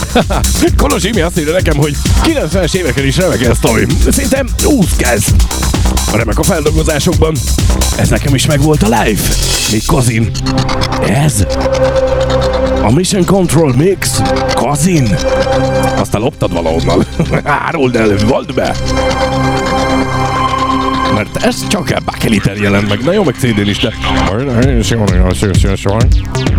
Kolos Imi azt írja nekem, hogy 90-es éveken is remek ez sztori. Szinte úszkáz. Remek a feldolgozásokban. Ez nekem is megvolt a live. Még Kazin. Ez? A Mission Control Mix? Kazin? Aztán loptad valahonnan. Áruld el, vald be! Mert ez csak bakeliten jelent meg. Na jó, meg CD-n is, de...